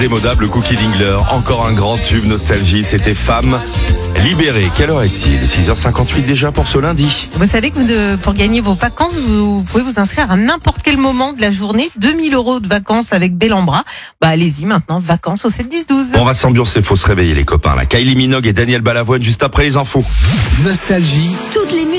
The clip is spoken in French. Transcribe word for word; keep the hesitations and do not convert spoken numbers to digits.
Démodable Cookie Dingler, encore un grand tube nostalgie, c'était Femme libérée. Quelle heure est-il ? six heures cinquante-huit déjà pour ce lundi. Vous savez que vous de, pour gagner vos vacances, vous pouvez vous inscrire à n'importe quel moment de la journée. deux mille euros de vacances avec Bellambra. Bah allez-y maintenant, vacances au sept dix douze. On va s'ambiancer, faut se réveiller les copains. Là. Kylie Minogue et Daniel Balavoine juste après les infos. Nostalgie. Toutes les musiques.